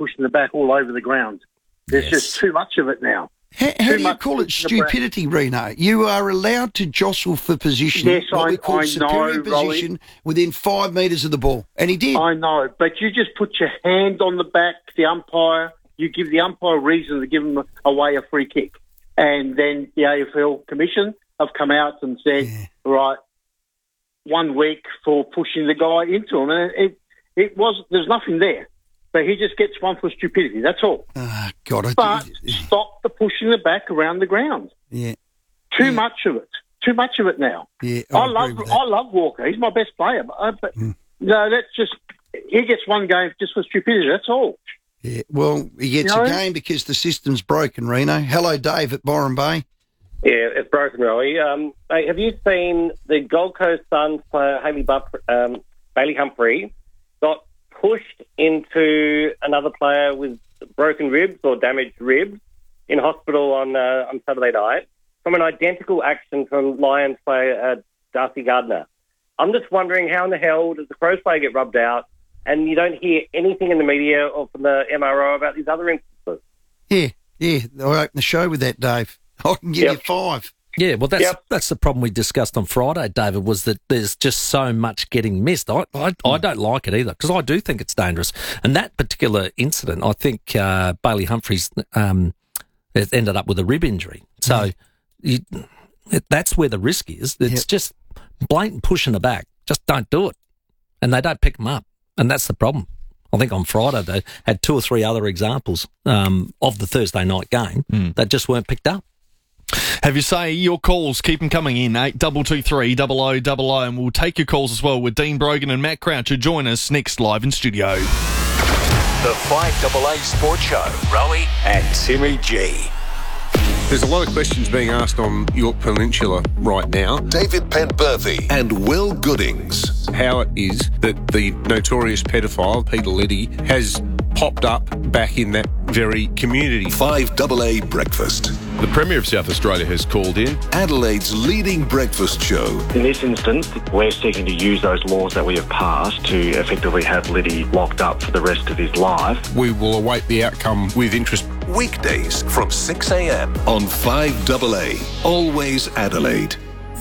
pushing the back all over the ground. There's just too much of it now. How do you call it stupidity, Reno? You are allowed to jostle for position, what we call superior position, Rolly, within 5 metres of the ball. And he did. I know, but you just put your hand on the back, the umpire, you give the umpire a reason to give him away a free kick. And then the AFL Commission have come out and said, right, 1 week for pushing the guy into him. And there's nothing there. But he just gets one for stupidity, that's all. God, but stop the pushing the back around the ground. Yeah. Too much of it. Too much of it now. Yeah, I love Walker. He's my best player. But no, he gets one game just for stupidity, that's all. Yeah, well, he gets a game because the system's broken, Reno. Hello, Dave at Byron Bay. Yeah, it's broken, Rowie. Hey, have you seen the Gold Coast Suns player, Bailey Humphrey, got pushed into another player with broken ribs or damaged ribs in hospital on Saturday night from an identical action from Lions player Darcy Gardner. I'm just wondering how in the hell does the Crows player get rubbed out and you don't hear anything in the media or from the MRO about these other instances? Yeah. I'll open the show with that, Dave. I can give you 5. Yeah, well, that's the problem we discussed on Friday, David, was that there's just so much getting missed. I don't like it either because I do think it's dangerous. And that particular incident, I think Bailey Humphries ended up with a rib injury. So that's where the risk is. It's just blatant pushing the back. Just don't do it. And they don't pick them up. And that's the problem. I think on Friday they had 2 or 3 other examples of the Thursday night game that just weren't picked up. Have you say your calls, keep them coming in, 8223 0000, and we'll take your calls as well with Dean Brogan and Matt Croucher. Join us next live in studio. The 5AA Sports Show, Rowie and Timmy G. There's a lot of questions being asked on York Peninsula right now. David Penberthy and Will Goodings. How it is that the notorious pedophile, Peter Liddy, has popped up back in that very community. 5AA Breakfast. The Premier of South Australia has called in. Adelaide's leading breakfast show. In this instance, we're seeking to use those laws that we have passed to effectively have Liddy locked up for the rest of his life. We will await the outcome with interest. Weekdays from 6 a.m. on 5AA. Always Adelaide.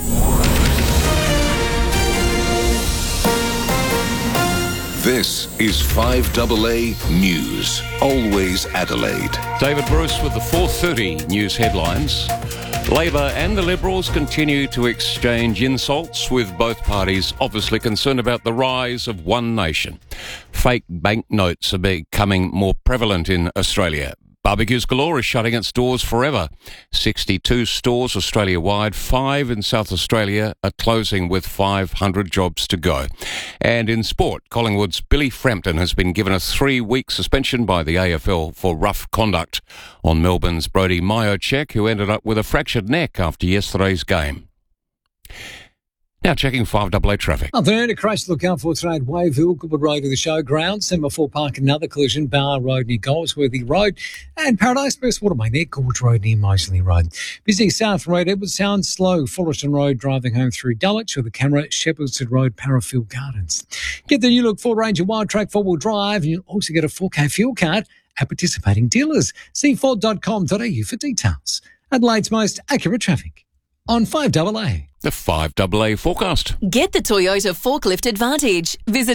This is 5AA News. Always Adelaide. David Bruce with the 4:30 news headlines. Labor and the Liberals continue to exchange insults, with both parties obviously concerned about the rise of One Nation. Fake banknotes are becoming more prevalent in Australia. Barbecues Galore is shutting its doors forever. 62 stores Australia-wide, 5 in South Australia are closing with 500 jobs to go. And in sport, Collingwood's Billy Frampton has been given a 3-week suspension by the AFL for rough conduct on Melbourne's Brodie Majocek, who ended up with a fractured neck after yesterday's game. Now checking 5AA traffic. Afternoon, a crash to look out for today at Waveville, Goodwood Road to the showground, Semaphore Park, another collision, Bower Road near Goldsworthy Road, and Paradise Burst Waterway near Gould Road near Moseley Road. Busy South Road, Edwardstown, slow, Fullerton Road driving home through Dulwich with the camera, Shepherdston Road, Parafield Gardens. Get the new look Ford Ranger Wild Track 4-wheel drive, and you'll also get a 4K fuel card at participating dealers. See Ford.com.au for details. Adelaide's most accurate traffic on 5AA. The 5AA forecast. Get the Toyota Forklift Advantage. Visit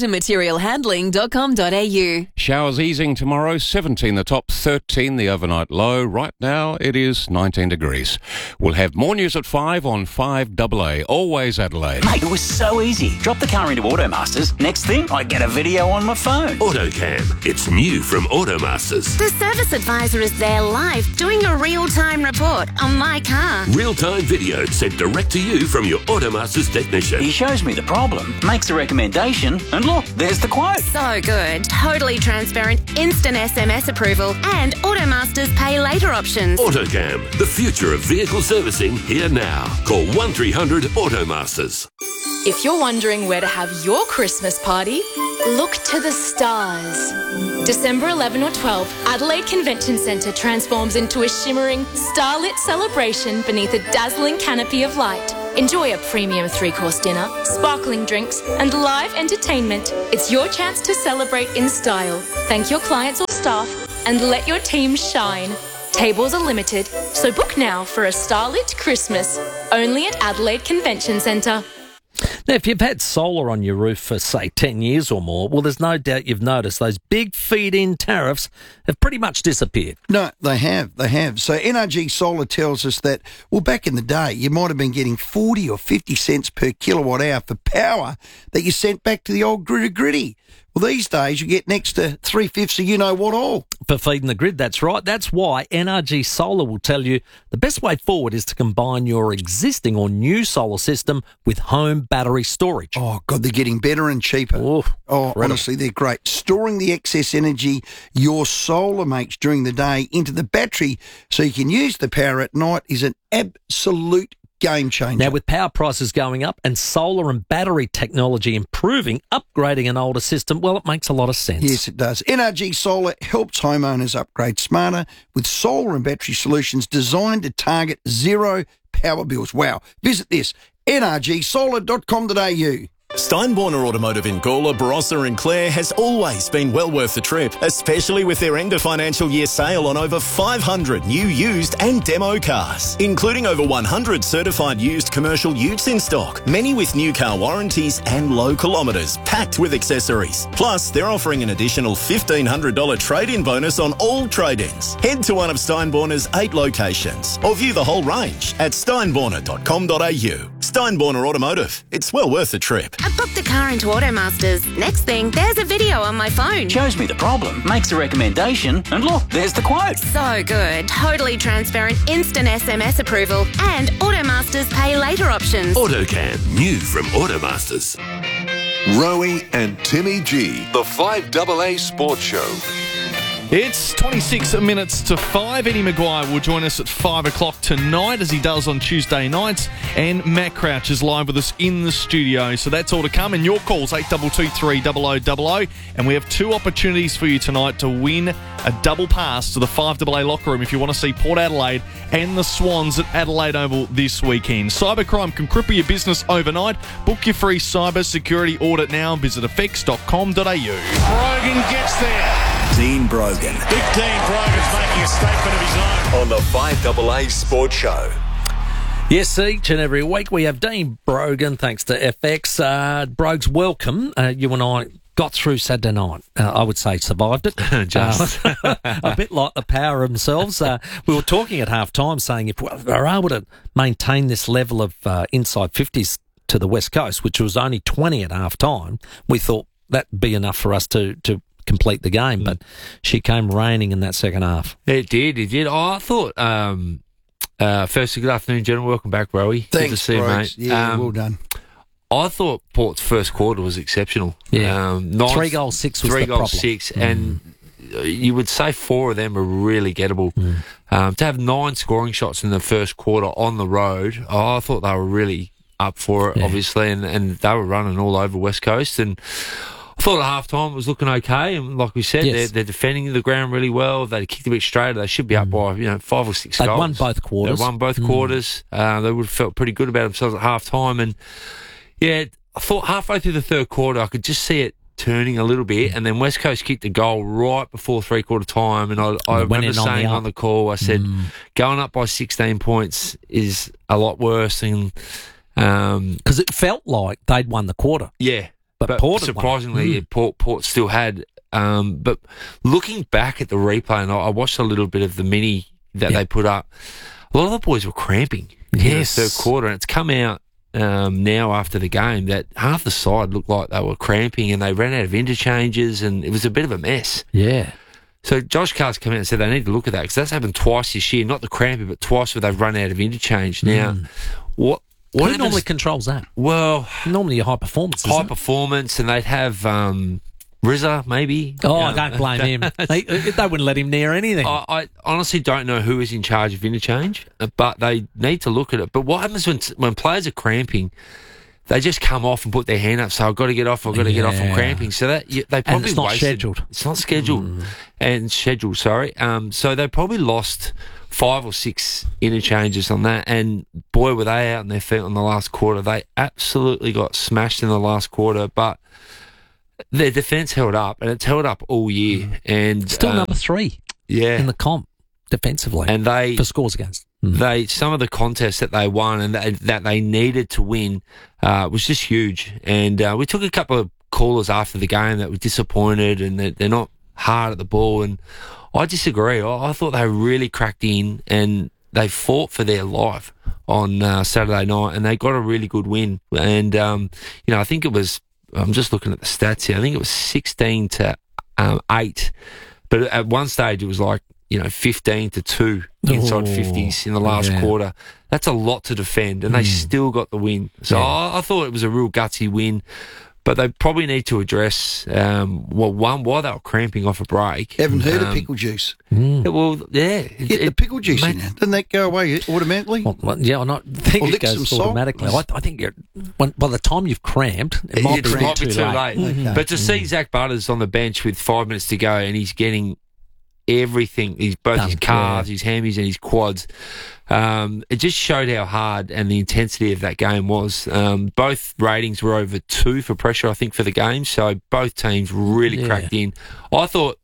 toyotamaterialhandling.com.au. Showers easing tomorrow, 17 the top, 13 the overnight low. Right now it is 19 degrees. We'll have more news at 5 on 5AA. Always Adelaide. Mate, it was so easy. Drop the car into Automasters. Next thing, I get a video on my phone. AutoCam. It's new from Automasters. The service advisor is there live doing a real-time report on my car. Real-time video sent direct to you from your Automasters technician. He shows me the problem, makes a recommendation, and look, there's the quote. So good. Totally transparent, instant SMS approval, and Automasters pay later options. AutoCam, the future of vehicle servicing, here now. Call 1300 Automasters. If you're wondering where to have your Christmas party, look to the stars. December 11 or 12, Adelaide Convention Centre transforms into a shimmering, starlit celebration beneath a dazzling canopy of light. Enjoy a premium 3-course dinner, sparkling drinks, and live entertainment. It's your chance to celebrate in style. Thank your clients or staff staff and let your team shine. Tables are limited, so book now for a starlit Christmas, only at Adelaide Convention Centre. Now, if you've had solar on your roof for, say, 10 years or more, well, there's no doubt you've noticed those big feed-in tariffs have pretty much disappeared. No, they have. So NRG Solar tells us that, well, back in the day, you might have been getting 40 or 50 cents per kilowatt hour for power that you sent back to the old gritty. Well, these days you get next to 3/5 of you-know-what all. For feeding the grid, that's right. That's why NRG Solar will tell you the best way forward is to combine your existing or new solar system with home battery storage. Oh, God, they're getting better and cheaper. Honestly, they're great. Storing the excess energy your solar makes during the day into the battery so you can use the power at night is an absolute game changer. Now, with power prices going up and solar and battery technology improving, upgrading an older system, well, it makes a lot of sense. Yes, it does. NRG Solar helps homeowners upgrade smarter with solar and battery solutions designed to target zero power bills. Wow. Visit this, nrgsolar.com.au. Steinborner Automotive in Gawler, Barossa and Clare has always been well worth the trip, especially with their end of financial year sale on over 500 new used and demo cars, including over 100 certified used commercial utes in stock, many with new car warranties and low kilometres, packed with accessories. Plus, they're offering an additional $1,500 trade-in bonus on all trade-ins. Head to one of Steinborner's 8 locations or view the whole range at steinborner.com.au. Steinborner Automotive. It's well worth the trip. I booked a car into Automasters. Next thing, there's a video on my phone. Shows me the problem, makes a recommendation, and look, there's the quote. So good. Totally transparent, instant SMS approval, and Automasters pay later options. AutoCam, new from Automasters. Rowie and Timmy G, the 5AA Sports Show. It's 26 minutes to 5. Eddie Maguire will join us at 5 o'clock tonight, as he does on Tuesday nights. And Matt Crouch is live with us in the studio. So that's all to come. And your calls, 8223 0000. And we have 2 opportunities for you tonight to win a double pass to the 5AA locker room if you want to see Port Adelaide and the Swans at Adelaide Oval this weekend. Cybercrime can cripple your business overnight. Book your free cyber security audit now and visit effects.com.au. Brogan gets there. Dean Brogan. Big Dean Brogan's making a statement of his own. On the 5AA Sports Show. Yes, each and every week we have Dean Brogan, thanks to FX. Brogues, welcome. You and I got through Saturday night. I would say survived it. Just. A bit like the Power themselves. We were talking at half-time saying if we're able to maintain this level of inside 50s to the West Coast, which was only 20 at half-time, we thought that'd be enough for us to complete the game, but she came raining in that second half. It did. Oh, I thought, firstly, good afternoon, gentlemen. Welcome back, Rowie. Thanks, good to see you, mate. Yeah, well done. I thought Port's first quarter was exceptional. Yeah. 3 goals, 6 was the problem. 3 goals, 6, and you would say 4 of them were really gettable. To have 9 scoring shots in the first quarter on the road, I thought they were really up for it, obviously, and they were running all over West Coast, and I thought at half-time it was looking okay, and like we said, they're defending the ground really well. They kicked a bit straighter. They should be up by 5 or 6 goals. They won both quarters. They would have felt pretty good about themselves at half-time. And, I thought halfway through the third quarter I could just see it turning a little bit, and then West Coast kicked a goal right before three-quarter time, and I remember saying on the call, I said, going up by 16 points is a lot worse than... Because it felt like they'd won the quarter. Yeah. But Port surprisingly, Port still had. But looking back at the replay, and I watched a little bit of the mini that they put up, a lot of the boys were cramping in the third quarter, and it's come out now after the game that half the side looked like they were cramping, and they ran out of interchanges, and it was a bit of a mess. Yeah. So Josh Carr's come out and said they need to look at that, because that's happened twice this year, not the cramping, but twice where they've run out of interchange. Now, Who normally controls that? Well, normally high performance. High performance, and they'd have Rizza maybe. Oh, I don't blame him. They wouldn't let him near anything. I honestly don't know who is in charge of interchange, but they need to look at it. But what happens when players are cramping? They just come off and put their hand up. So I've got to get off. I've got to get off. I'm cramping. So that they probably and it's not wasted. scheduled. It's not scheduled and scheduled. Sorry. So they probably lost 5 or 6 interchanges on that, and boy, were they out on their feet on the last quarter. They absolutely got smashed in the last quarter, but their defence held up, and it's held up all year. And Still number 3 in the comp defensively, and they for scores against. Some of the contests that they won and that they needed to win was just huge. And we took a couple of callers after the game that were disappointed and that they're not hard at the ball, and I disagree. I thought they really cracked in and they fought for their life on Saturday night, and they got a really good win. And I think it was, I'm just looking at the stats here, I think it was 16-8, but at one stage it was like 15-2 inside 50s in the last quarter. That's a lot to defend, and they still got the win. So I thought it was a real gutsy win. But they probably need to address, why they were cramping off a break. Haven't heard of pickle juice. Well, yeah. Get the pickle juice in there. Doesn't that go away automatically? Well, yeah, I think it goes automatically. I think by the time you've cramped, it might be too late. Okay. But to see Zach Butters on the bench with 5 minutes to go and he's getting everything, both his calves, his hammies and his quads, it just showed how hard and the intensity of that game was. Both ratings were over 2 for pressure, I think, for the game, so both teams really cracked in. I thought,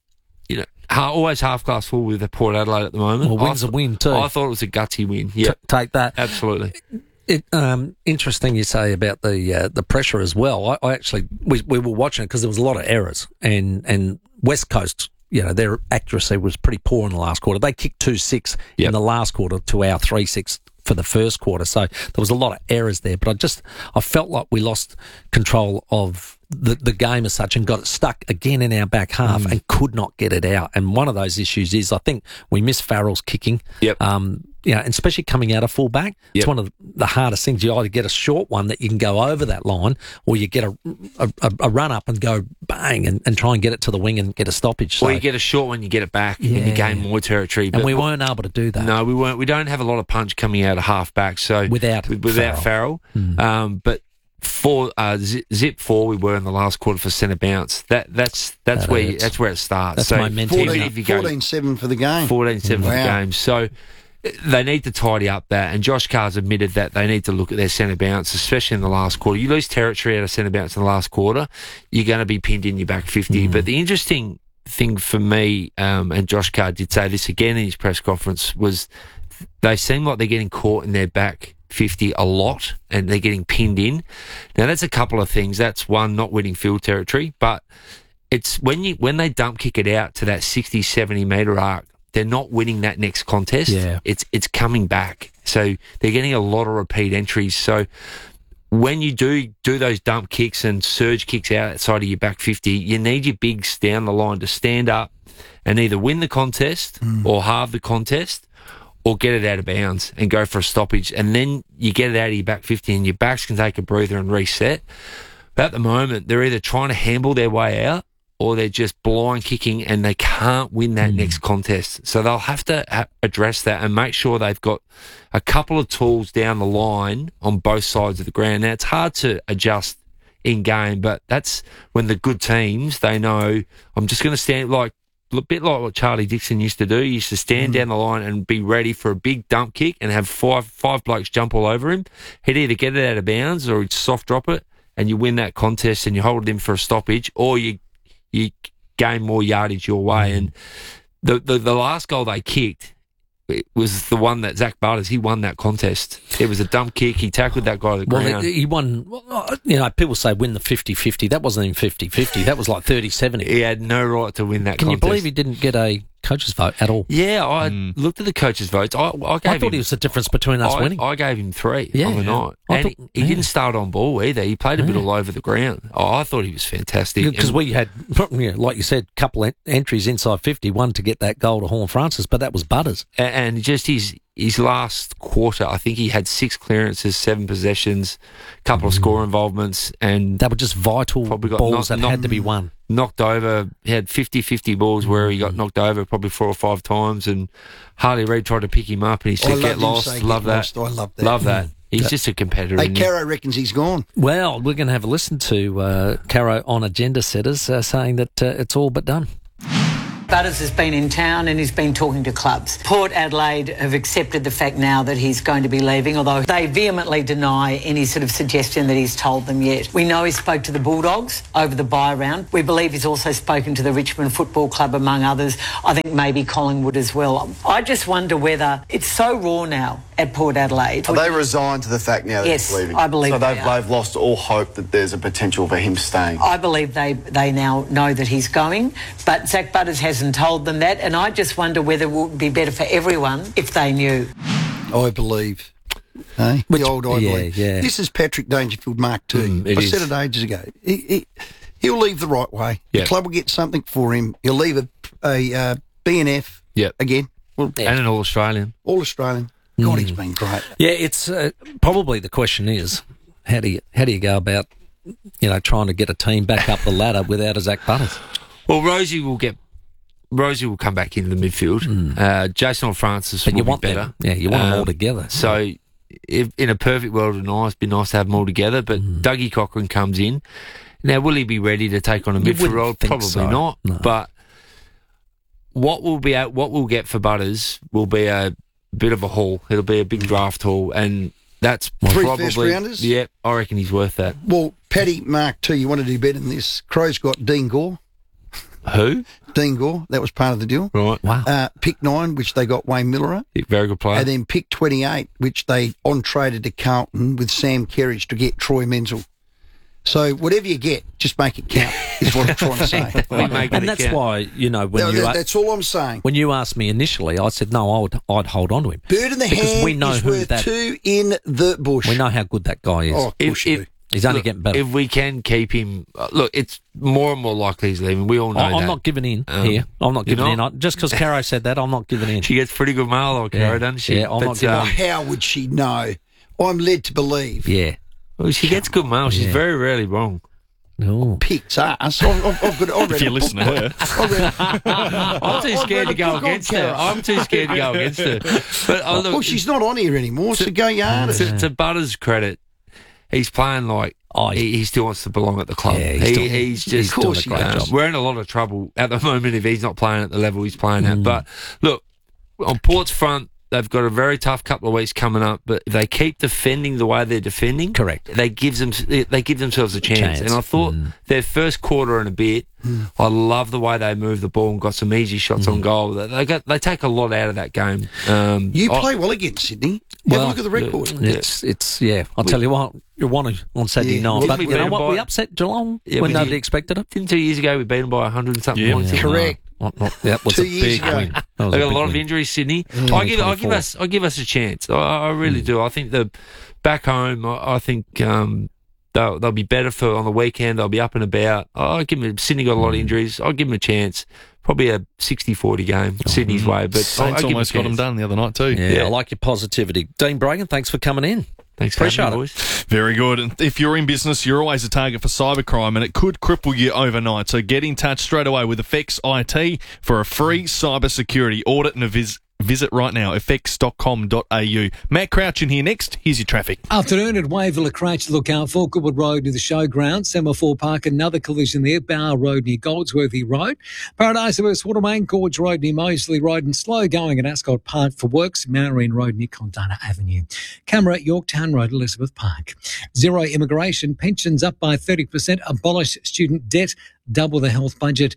always half-class full with the Port Adelaide at the moment. Well, win's a win too. I thought it was a gutsy win. Yeah, take that. Absolutely. Interesting you say about the pressure as well. I actually, we were watching it because there was a lot of errors, and West Coast, their accuracy was pretty poor in the last quarter. They kicked 2-6 in the last quarter to our 3-6 for the first quarter. So there was a lot of errors there. But I felt like we lost control of the game as such and got it stuck again in our back half and could not get it out. And one of those issues is I think we missed Farrell's kicking. And especially coming out of full back. It's one of the hardest things. You either get a short one that you can go over that line, or you get a run up and go bang and try and get it to the wing and get a stoppage. So, or you get a short one, you get it back and you gain more territory. And we weren't able to do that. No, we weren't. We don't have a lot of punch coming out of half back. So without Farrell. But for zip 4 we were in the last quarter for centre bounce. That's where it starts. That's so momentum. 14-7 for the game. 14-7 for the game. So they need to tidy up that, and Josh Carr's admitted that they need to look at their centre bounce, especially in the last quarter. You lose territory out of centre bounce in the last quarter, you're going to be pinned in your back 50. But the interesting thing for me, and Josh Carr did say this again in his press conference, was they seem like they're getting caught in their back 50 a lot and they're getting pinned in. Now that's a couple of things. That's one, not winning field territory, but it's when they dump kick it out to that 60-70 metre arc, they're not winning that next contest. It's coming back. So they're getting a lot of repeat entries. So when you do those dump kicks and surge kicks outside of your back 50, you need your bigs down the line to stand up and either win the contest or halve the contest, or get it out of bounds and go for a stoppage. And then you get it out of your back 50 and your backs can take a breather and reset. But at the moment, they're either trying to handle their way out or they're just blind kicking and they can't win that next contest. So they'll have to address that and make sure they've got a couple of tools down the line on both sides of the ground. Now, it's hard to adjust in game, but that's when the good teams, they know, I'm just going to stand a bit like what Charlie Dixon used to do. He used to stand down the line and be ready for a big dump kick and have five blokes jump all over him. He'd either get it out of bounds or he'd soft drop it and you win that contest and you hold him for a stoppage, or you gain more yardage your way. And the last goal they kicked, it was the one that Zach Butters, he won that contest. It was a dump kick. He tackled that guy to the ground. He won, people say win the 50-50. That wasn't even 50-50. That was like 30-70. He had no right to win that contest. Can you believe he didn't get a coach's vote at all? Yeah, I looked at the coach's votes. I thought it was the difference between us winning. I gave him 3 on the night. And he didn't start on ball either. He played a bit all over the ground. I thought he was fantastic. Because we had, like you said, a couple entries inside 50, one to get that goal to Horn Francis, but that was Butters. And just his last quarter, I think he had 6 clearances, 7 possessions, a couple of score involvements, and they were just vital balls that had to be won. Knocked over. He had 50-50 balls where he got knocked over probably 4 or 5 times, and Harley Reid tried to pick him up and he said, get lost. Love that. I love that. Love that. He's just a competitor. Hey, Caro reckons he's gone. Well, we're going to have a listen to Caro on Agenda Setters saying that it's all but done. Butters has been in town and he's been talking to clubs. Port Adelaide have accepted the fact now that he's going to be leaving, although they vehemently deny any sort of suggestion that he's told them yet. We know he spoke to the Bulldogs over the bye round. We believe he's also spoken to the Richmond Football Club, among others. I think maybe Collingwood as well. I just wonder whether it's so raw now at Port Adelaide. Are they resigned to the fact now that he's leaving? I believe so. they've Lost all hope that there's a potential for him staying. I believe they now know that he's going, but Zach Butters hasn't told them that, and I just wonder whether it would be better for everyone if they knew. I believe. I believe. Yeah. This is Patrick Dangerfield Mark II. I said it ages ago. He'll leave the right way. Yep. The club will get something for him. He'll leave a BNF again. And an All-Australian. All-Australian. God, he's been great. Yeah, it's probably the question is, how do you go about, trying to get a team back up the ladder without a Zach Butters? Well, Rosie will come back into the midfield. Jason or Francis will be better. You want them all together. So, if, in a perfect world, it'd be nice to have them all together. But Dougie Cochran comes in. Now, will he be ready to take on a midfield role? Probably not. No. But what we'll get for Butters will be a bit of a haul. It'll be a big draft haul, and that's 3 probably first rounders. Yeah, I reckon he's worth that. Well, Paddy Mark II, you want to do better than this. Crow's got Dean Gore. Who? Dean Gore. That was part of the deal. Right. Wow. Pick 9, which they got Wayne Miller. Very good player. And then pick 28, which they on-traded to Carlton with Sam Kerridge to get Troy Menzel. So whatever you get, just make it count, is what I'm trying to say. And that's why, that's all I'm saying. When you asked me initially, I said, no, I'd hold on to him. Bird in the hand we know is worth 2 in the bush. We know how good that guy is. Oh, he's only getting better. If we can keep him... Look, it's more and more likely he's leaving. We all know that. I'm not giving in here. I'm not giving in. Just because Caro said that, I'm not giving in. She gets pretty good mail, though, Caro, doesn't she? Yeah, I'm not giving in. How would she know? I'm led to believe. Yeah. Well, she gets good mail. She's very rarely wrong. No. Picks ass. I've got if you listen to her. I'm too scared to go against her. But look, she's not on here anymore, so go yard. To Butters' credit, he's playing like he still wants to belong at the club. Yeah, he's just doing a great job. We're in a lot of trouble at the moment if he's not playing at the level he's playing at. But look, on Port's front, they've got a very tough couple of weeks coming up, but if they keep defending the way they're defending, correct, they give themselves a chance. And I thought their first quarter and a bit, I love the way they moved the ball and got some easy shots on goal. They take a lot out of that game. You play well against Sydney. Have a look at the record. It's I'll tell you what, you won on Saturday night. But you know what? We upset Geelong when nobody expected it. Didn't 2 years ago we beat them by 100 and something points? Correct. That was 2 a years big ago. win. They got a lot of injuries, Sydney. I give us a chance. I really do. I think the back home, I think they'll be better for on the weekend. They'll be up and about. Sydney got a lot of injuries. I'll give them a chance. Probably a 60-40 game, Sydney's way. But Saints almost got them done the other night too. Yeah, I like your positivity. Dean Bragan, thanks for coming in. Thanks for having me, boys. Very good. And if you're in business, you're always a target for cybercrime, and it could cripple you overnight. So get in touch straight away with Effects IT for a free cybersecurity audit and a visit right now, effects.com.au. Matt Crouch in here next. Here's your traffic. Afternoon at Wavella Crouch, look out for Goodwood Road near the showground, Semaphore Park, another collision there, Bower Road near Goldsworthy Road, Paradise West Watermain, Gorge Road near Moseley Road, and slow going at Ascot Park for works, Mountain Road near Condana Avenue. Camera at Yorktown Road, Elizabeth Park. Zero immigration, pensions up by 30%, abolish student debt, double the health budget,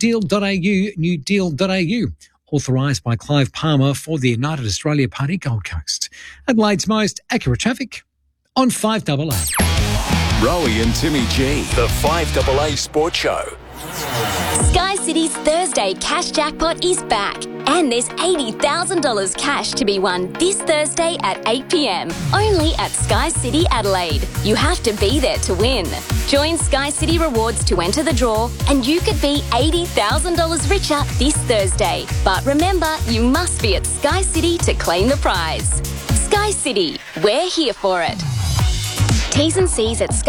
newdeal.au. Authorised by Clive Palmer for the United Australia Party Gold Coast. Adelaide's most accurate traffic on 5AA. Rowie and Timmy G, the 5AA Sports Show. Sky City's Thursday cash jackpot is back, and there's $80,000 cash to be won this Thursday at 8 p.m. only at Sky City Adelaide. You have to be there to win. Join Sky City Rewards to enter the draw, and you could be $80,000 richer this Thursday. But remember, you must be at Sky City to claim the prize. Sky City, we're here for it. T's and C's at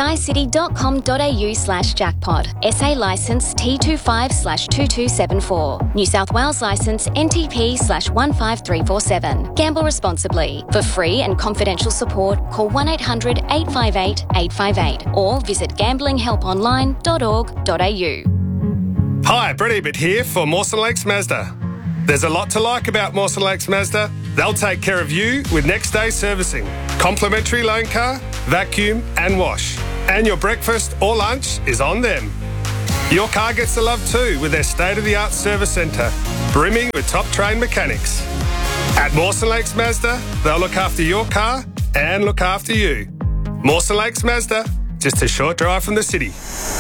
skycity.com.au/jackpot. SA licence T25/2274. New South Wales licence NTP/15347. Gamble responsibly. For free and confidential support, call 1-800-858-858 or visit gamblinghelponline.org.au. Hi, Brett Ebert here for Mawson Lakes Mazda. There's a lot to like about Mawson Lakes Mazda. They'll take care of you with next day servicing, complimentary loan car, vacuum and wash. And your breakfast or lunch is on them. Your car gets the love too with their state-of-the-art service centre, brimming with top-trained mechanics. At Mawson Lakes Mazda, they'll look after your car and look after you. Mawson Lakes Mazda, just a short drive from the city.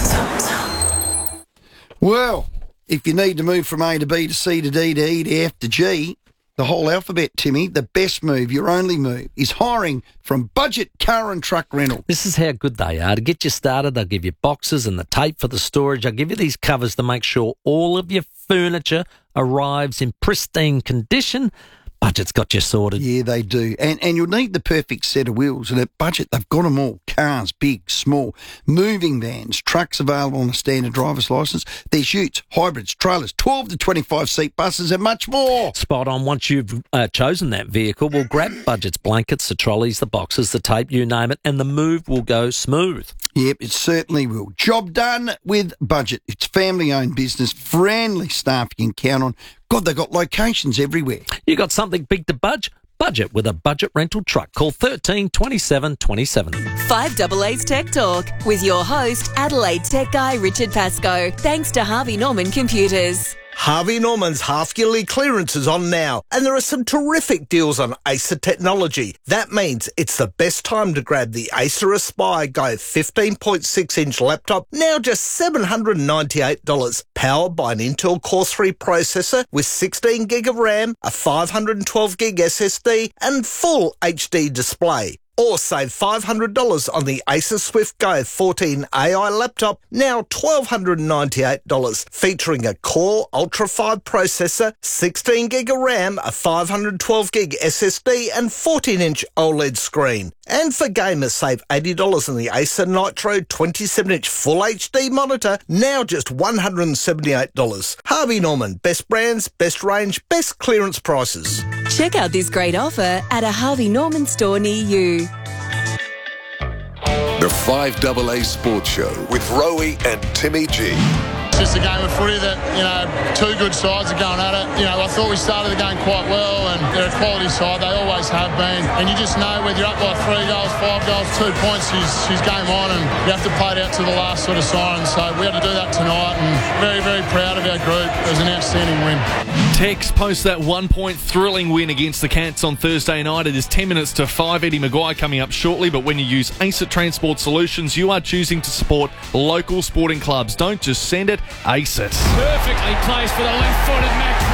Well, if you need to move from A to B to C to D to E to F to G, the whole alphabet, Timmy, the best move, your only move, is hiring from Budget Car and Truck Rental. This is how good they are. To get you started, they'll give you boxes and the tape for the storage. They'll give you these covers to make sure all of your furniture arrives in pristine condition. Budget's got you sorted. Yeah, they do. And you'll need the perfect set of wheels. And at Budget, they've got them all. Cars, big, small, moving vans, trucks available on a standard driver's licence. There's utes, hybrids, trailers, 12 to 25-seat buses and much more. Spot on. Once you've chosen that vehicle, we'll grab Budget's blankets, the trolleys, the boxes, the tape, you name it, and the move will go smooth. Yep, it certainly will. Job done with Budget. It's family-owned business, friendly staff you can count on. God, they've got locations everywhere. You got something big to budget with a Budget rental truck. Call 13 27 27. 5AA's Tech Talk with your host, Adelaide Tech Guy Richard Pascoe. Thanks to Harvey Norman Computers. Harvey Norman's half-yearly clearance is on now, and there are some terrific deals on Acer technology. That means it's the best time to grab the Acer Aspire Go 15.6-inch laptop, now just $798, powered by an Intel Core 3 processor with 16 gig of RAM, a 512 gig SSD, and full HD display. Or save $500 on the Acer Swift Go 14 AI laptop, now $1,298, featuring a Core Ultra 5 processor, 16 gig of RAM, a 512 gig SSD and 14-inch OLED screen. And for gamers, save $80 on the Acer Nitro 27-inch Full HD monitor, now just $178. Harvey Norman, best brands, best range, best clearance prices. Check out this great offer at a Harvey Norman store near you. The 5AA Sports Show with Rowie and Timmy G. It's just a game of footy that, two good sides are going at it. I thought we started the game quite well, and they're a quality side. They always have been. And you just know whether you're up by 3 goals, 5 goals, 2 points, she's game on, and you have to play it out to the last sort of siren. So we had to do that tonight, and very, very proud of our group. It was an outstanding win. Tex posts that 1-point thrilling win against the Cats on Thursday night. It is 10 minutes to 5. Eddie Maguire coming up shortly, but when you use Acer Transport Solutions, you are choosing to support local sporting clubs. Don't just send it, ace it. Perfectly placed for the left-footed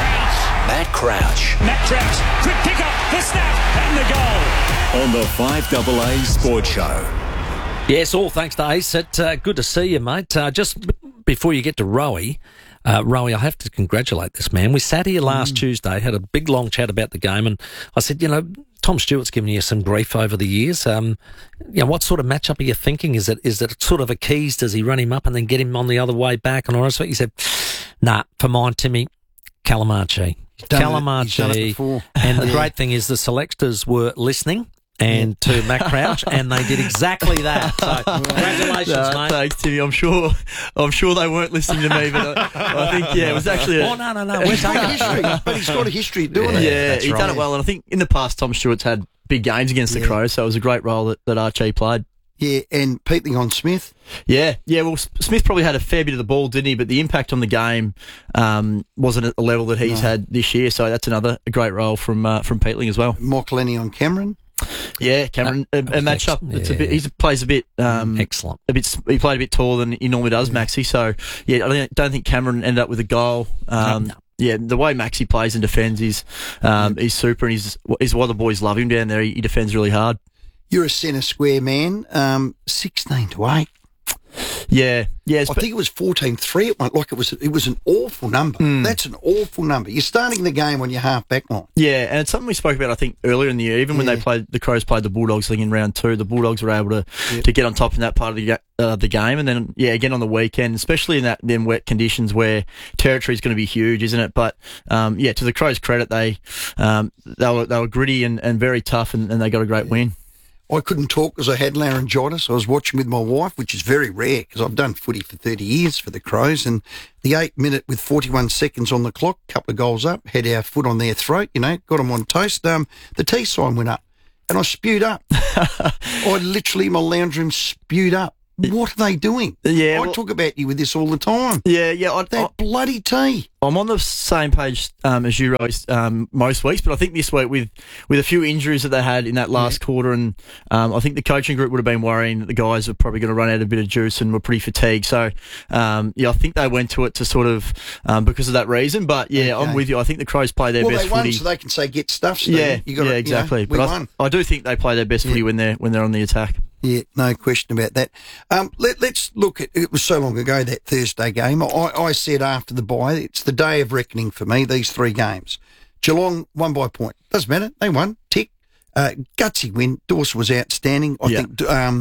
Matt Crouch. Matt Crouch, quick pick up, the snap, and the goal. On the 5AA Sports Show. Yes, all thanks to Ace. Good to see you, mate. Just before you get to Rowie, I have to congratulate this man. We sat here last Tuesday, had a big long chat about the game, and I said, Tom Stewart's given you some grief over the years. What sort of matchup are you thinking? Is it sort of a Keys? Does he run him up and then get him on the other way back? And all that? He said, nah, for mine, Timmy, Calamachi. Calamachi. And the great thing is the selectors were listening and to Matt Crouch, and they did exactly that. So, congratulations, mate. Thanks, Timmy. I'm sure they weren't listening to me, but I think, it was actually... no. We're taking history. But he's got a history of doing it. Yeah, That's he's right. done it well, and I think in the past, Tom Stewart's had big games against the Crows, so it was a great role that Archie played. Yeah, and Peatling on Smith. Yeah. Well, Smith probably had a fair bit of the ball, didn't he? But the impact on the game wasn't at the level that he's had this year, so that's another great role from Peatling as well. Mike Lenny on Cameron. Yeah, Cameron, a match-up. It's he plays a bit excellent. He played a bit taller than he normally does, Maxi. So I don't think Cameron ended up with a goal. No. Yeah, the way Maxi plays and defends is he's super, and he's why the boys love him down there. He defends really hard. You're a centre square man. 16-8. Yeah. I think it was 14-3 at one. Like it was an awful number. That's an awful number. You're starting the game on your half back line. Yeah, and it's something we spoke about, I think, earlier in the year. Even when the Crows played the Bulldogs, I think in round 2, the Bulldogs were able to get on top in that part of the game. And then again on the weekend, especially in them wet conditions where territory is going to be huge, isn't it? But to the Crows' credit, they were gritty and very tough, and they got a great win. I couldn't talk because I had laryngitis. I was watching with my wife, which is very rare because I've done footy for 30 years for the Crows. And the 8 minute with 41 seconds on the clock, couple of goals up, had our foot on their throat, got them on toast. The T sign went up and I spewed up. I literally, in my lounge room, spewed up. What are they doing? Yeah, I talk about you with this all the time. Yeah. That bloody tea. I'm on the same page as you, Rose, most weeks, but I think this week with a few injuries that they had in that last quarter, and I think the coaching group would have been worrying that the guys are probably going to run out a bit of juice and were pretty fatigued. So, I think they went to it to sort of because of that reason. But I'm with you. I think the Crows play their best they won, footy, so they can say get stuff. Steve. Exactly. We But won. I do think they play their best footy when they're on the attack. Yeah, no question about that. Let's look at, it was so long ago, that Thursday game. I said after the bye, it's the day of reckoning for me, these 3 games. Geelong won by a point. Doesn't matter. They won. Tick. Gutsy win. Dawson was outstanding. I think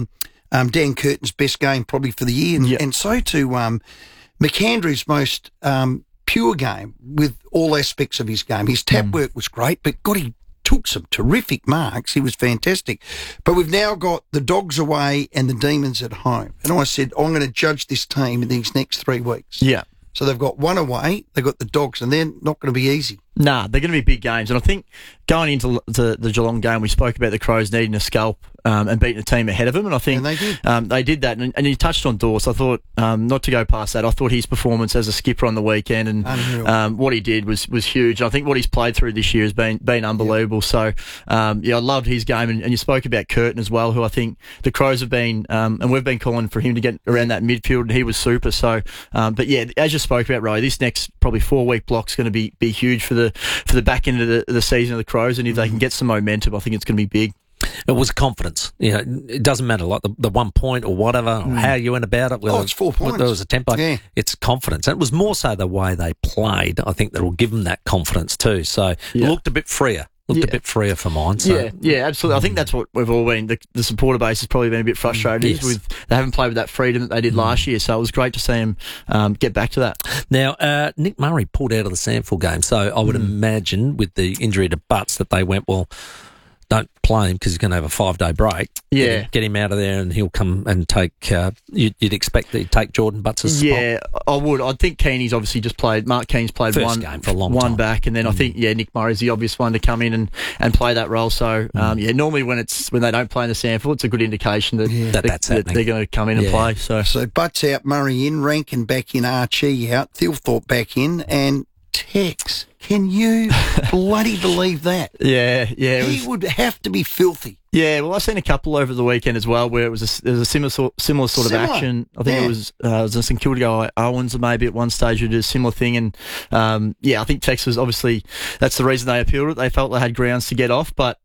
Dan Curtin's best game probably for the year. And so too McAndrew's most pure game with all aspects of his game. His tap work was great, but he took some terrific marks. He was fantastic. But we've now got the Dogs away and the Demons at home. And I said, I'm going to judge this team in these next 3 weeks. Yeah. So they've got one away, they've got the Dogs, and they're not going to be easy. Nah, they're going to be big games. And I think going into the Geelong game, we spoke about the Crows needing a scalp and beating a team ahead of them. And I think they did that. And you touched on Dawes. I thought, not to go past that, I thought his performance as a skipper on the weekend and what he did was huge. I think what he's played through this year has been unbelievable. So, I loved his game. And you spoke about Curtin as well, who I think the Crows have been, and we've been calling for him to get around that midfield, and he was super. So, but yeah, as you spoke about, Ray, this next probably 4-week block is going to be huge for the back end of the season of the Crows, and if they can get some momentum, I think it's going to be big. It was confidence. It doesn't matter, like the 1 point or whatever, or how you went about it. It's 4 points. There was a tempo. Yeah. It's confidence. And it was more so the way they played, I think, that will give them that confidence too. So it looked a bit freer. A bit freer for mine. So. Yeah, absolutely. I think that's what we've all been. The supporter base has probably been a bit frustrated with they haven't played with that freedom that they did last year. So it was great to see them get back to that. Now, Nick Murray pulled out of the Sandford game, so I would imagine with the injury to Butts that they went, well, don't play him because he's going to have a 5-day break. Yeah. Get him out of there and he'll come and take, you'd expect that he'd take Jordan Butts' spot. Yeah, I would. I think Keeney's obviously just played, Mark Keene's played First game for a long time. back, and then I think, Nick Murray's the obvious one to come in and play that role. So, normally when they don't play in the Sandford, it's a good indication that, that they're going to come in and play. So Butts out, Murray in, Rankin back in, Archie out, Thilthorpe back in, and Tex. Can you bloody believe that? Yeah. He would have to be filthy. Yeah, well, I've seen a couple over the weekend as well where there was a similar sort of action. I think it was a St Kilda guy, Owens, maybe at one stage who did a similar thing. And, I think Texas, obviously, that's the reason they appealed it. They felt they had grounds to get off. But,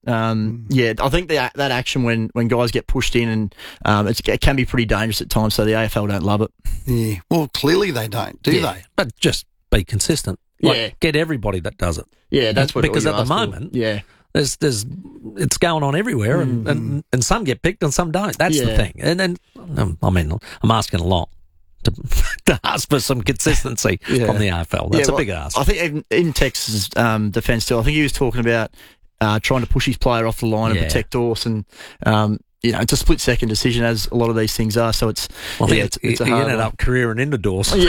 I think that action when guys get pushed in and it can be pretty dangerous at times. So the AFL don't love it. Yeah, well, clearly they don't, do they? But just be consistent. Get everybody that does it. Yeah, that's what because at the moment, there's it's going on everywhere, and some get picked and some don't. That's the thing. And then I'm asking a lot to ask for some consistency from the AFL. That's a big ask. I think in Texas' defence too, I think he was talking about trying to push his player off the line and protect Dawson. It's a split-second decision, as a lot of these things are. So it's it's a hard ended up careering into Dawson.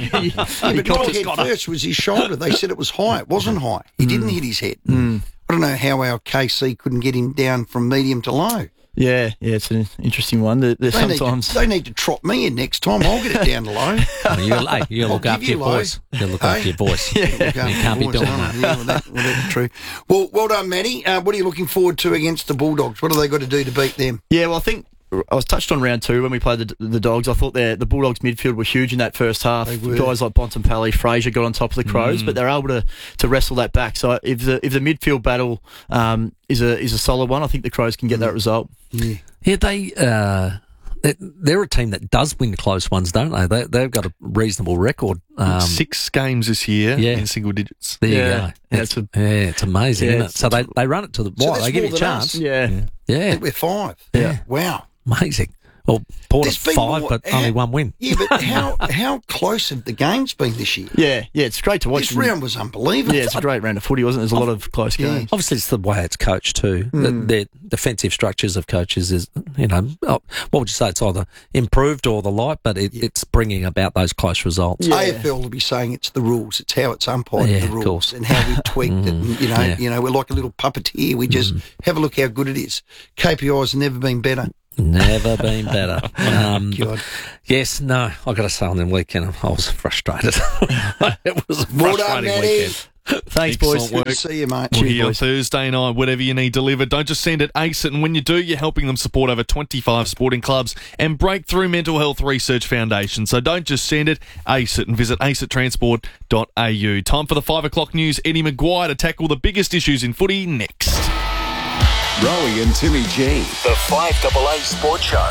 But not head first was his shoulder. They said it was high. It wasn't high. He didn't hit his head. I don't know how our KC couldn't get him down from medium to low. Yeah, it's an interesting one. They need to trot me in next time. I'll get it down to low. You look after your voice. You look after your voice. You can't be doing that. That's true. Well done, Matty. What are you looking forward to against the Bulldogs? What have they got to do to beat them? Yeah, well, I think I was touched on round 2 when we played the Dogs. I thought the Bulldogs midfield were huge in that first half. Guys like Bontempelli, Fraser got on top of the Crows, but they're able to wrestle that back. So if the midfield battle is a solid one, I think the Crows can get that result. Yeah, they're a team that does win close ones, don't they? They've got a reasonable record. 6 games this year in single digits. There you go. It's amazing, isn't it? So they run it to the wire. They give you a chance. Yeah. We're 5. Yeah. Wow. Amazing. Well, Port There's at been 5, more- but only one win. Yeah, but how close have the games been this year? Yeah, it's great to watch. This round was unbelievable. Yeah, it's a great round of footy, wasn't it? There's a lot of close games. Obviously, it's the way it's coached too. Their defensive structures of coaches is, what would you say? It's either improved or the like, but it's bringing about those close results. AFL will be saying it's the rules. It's how it's umpired the of rules course. and how we tweaked it. And, we're like a little puppeteer. We just have a look how good it is. KPI's never been better. Never been better. God. Yes, no, I got to say on the weekend, I was frustrated. It was a frustrating weekend. Thanks, boys. Good to see you, mate. We'll Cheers, hear boys. Thursday night, whatever you need delivered. Don't just send it, ace it. And when you do, you're helping them support over 25 sporting clubs and Breakthrough Mental Health Research Foundation. So don't just send it, ace it, and visit acettransport.au. Time for the 5 o'clock news. Eddie Maguire to tackle the biggest issues in footy next. Rowie and Timmy G. The 5AA Sports Show.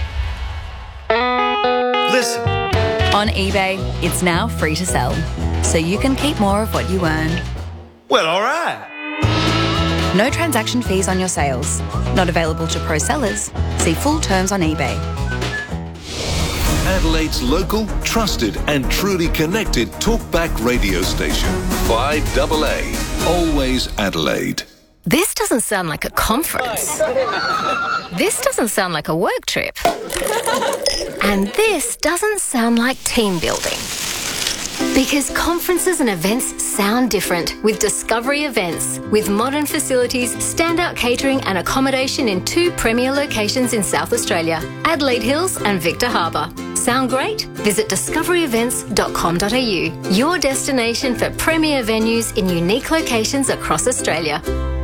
Listen. On eBay, it's now free to sell, so you can keep more of what you earn. Well, all right. No transaction fees on your sales. Not available to pro sellers. See full terms on eBay. Adelaide's local, trusted and truly connected talkback radio station. 5AA. Always Adelaide. This doesn't sound like a conference. This doesn't sound like a work trip. And this doesn't sound like team building. Because conferences and events sound different with Discovery Events. With modern facilities, standout catering and accommodation in 2 premier locations in South Australia, Adelaide Hills and Victor Harbour. Sound great? Visit discoveryevents.com.au, your destination for premier venues in unique locations across Australia.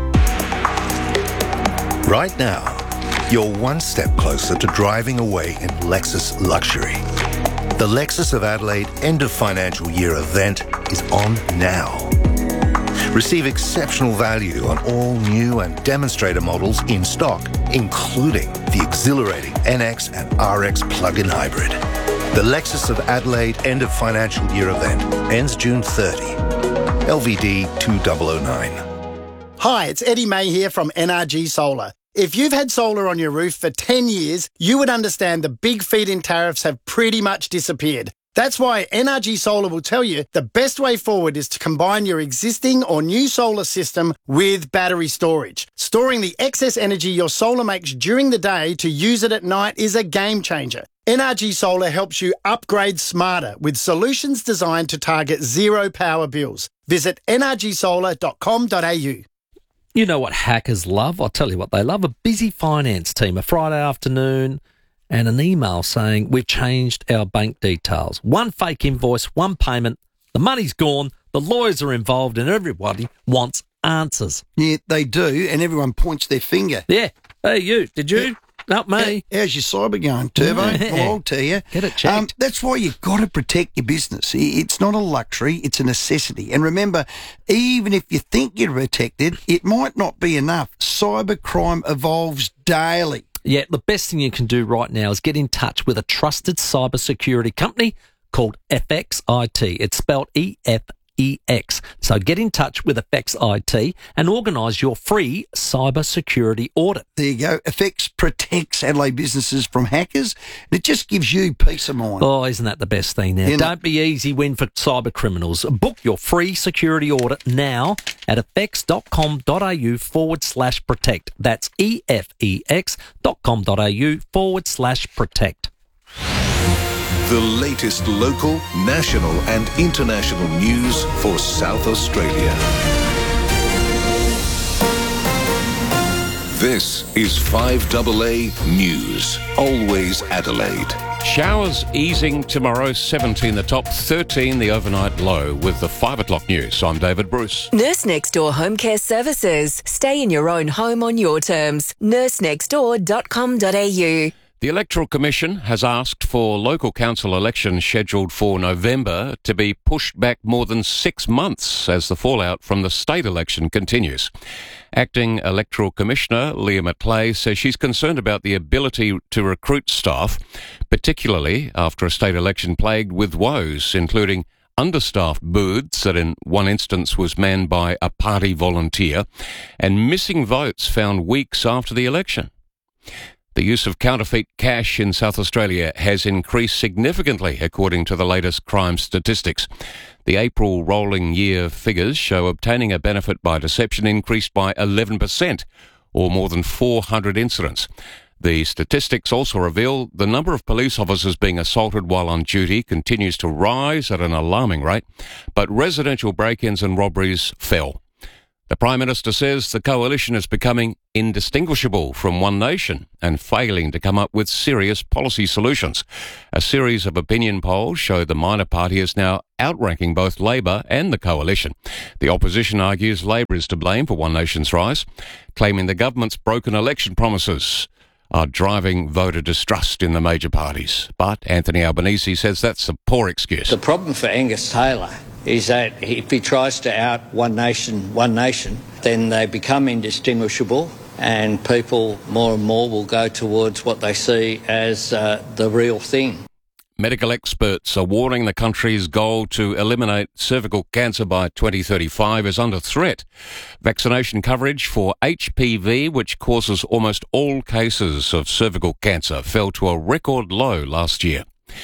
Right now, you're one step closer to driving away in Lexus luxury. The Lexus of Adelaide end of financial year event is on now. Receive exceptional value on all new and demonstrator models in stock, including the exhilarating NX and RX plug-in hybrid. The Lexus of Adelaide end of financial year event ends June 30. LVD 2009. Hi, it's Eddie May here from NRG Solar. If you've had solar on your roof for 10 years, you would understand the big feed-in tariffs have pretty much disappeared. That's why NRG Solar will tell you the best way forward is to combine your existing or new solar system with battery storage. Storing the excess energy your solar makes during the day to use it at night is a game changer. NRG Solar helps you upgrade smarter with solutions designed to target zero power bills. Visit nrgsolar.com.au. You know what hackers love? I'll tell you what they love. A busy finance team, a Friday afternoon, and an email saying, we've changed our bank details. One fake invoice, one payment, the money's gone, the lawyers are involved, and everybody wants answers. Yeah, they do, and everyone points their finger. Yeah. Hey, you, did you? Not me. How's your cyber going, Turbo? Yeah. Well, I'll tell you. Get it checked. That's why you've got to protect your business. It's not a luxury, it's a necessity. And remember, even if you think you're protected, it might not be enough. Cybercrime evolves daily. Yeah, the best thing you can do right now is get in touch with a trusted cybersecurity company called FX IT. It's spelled EFEX. So get in touch with FX IT and organise your free cybersecurity audit. There you go. FX protects Adelaide businesses from hackers, and it just gives you peace of mind. Oh, isn't that the best thing now? Don't be easy win for cyber criminals. Book your free security audit now at effects.com.au/protect. That's efex.com.au/protect. The latest local, national and international news for South Australia. This is 5AA News. Always Adelaide. Showers easing tomorrow, 17 the top, 13 the overnight low. With the 5 o'clock news, I'm David Bruce. Nurse Next Door Home Care Services. Stay in your own home on your terms. nursenextdoor.com.au. The Electoral Commission has asked for local council elections scheduled for November to be pushed back more than 6 months as the fallout from the state election continues. Acting Electoral Commissioner Leah McClay says she's concerned about the ability to recruit staff, particularly after a state election plagued with woes, including understaffed booths that in one instance was manned by a party volunteer, and missing votes found weeks after the election. The use of counterfeit cash in South Australia has increased significantly, according to the latest crime statistics. The April rolling year figures show obtaining a benefit by deception increased by 11%, or more than 400 incidents. The statistics also reveal the number of police officers being assaulted while on duty continues to rise at an alarming rate, but residential break-ins and robberies fell. The Prime Minister says the coalition is becoming indistinguishable from One Nation and failing to come up with serious policy solutions. A series of opinion polls show the minor party is now outranking both Labor and the coalition. The opposition argues Labor is to blame for One Nation's rise, claiming the government's broken election promises are driving voter distrust in the major parties. But Anthony Albanese says that's a poor excuse. The problem for Angus Taylor is that if he tries to out One Nation, then they become indistinguishable and people more and more will go towards what they see as the real thing. Medical experts are warning the country's goal to eliminate cervical cancer by 2035 is under threat. Vaccination coverage for HPV, which causes almost all cases of cervical cancer, fell to a record low last year.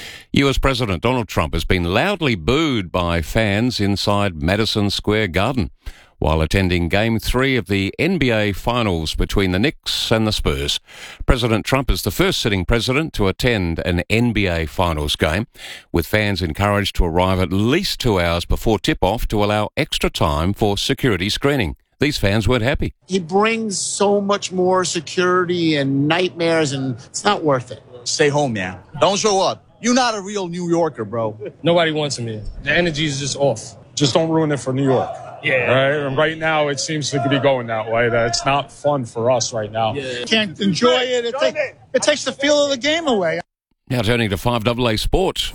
US President Donald Trump has been loudly booed by fans inside Madison Square Garden while attending Game 3 of the NBA Finals between the Knicks and the Spurs. President Trump is the first sitting president to attend an NBA Finals game, with fans encouraged to arrive at least 2 hours before tip-off to allow extra time for security screening. These fans weren't happy. He brings so much more security and nightmares, and it's not worth it. Stay home, man. Don't show up. You're not a real New Yorker, bro. Nobody wants him here. The energy is just off. Just don't ruin it for New York. Yeah. Right? And right now, it seems to be going that way. That it's not fun for us right now. Yeah. Can't enjoy it. It takes the feel of the game away. Now turning to 5AA Sport.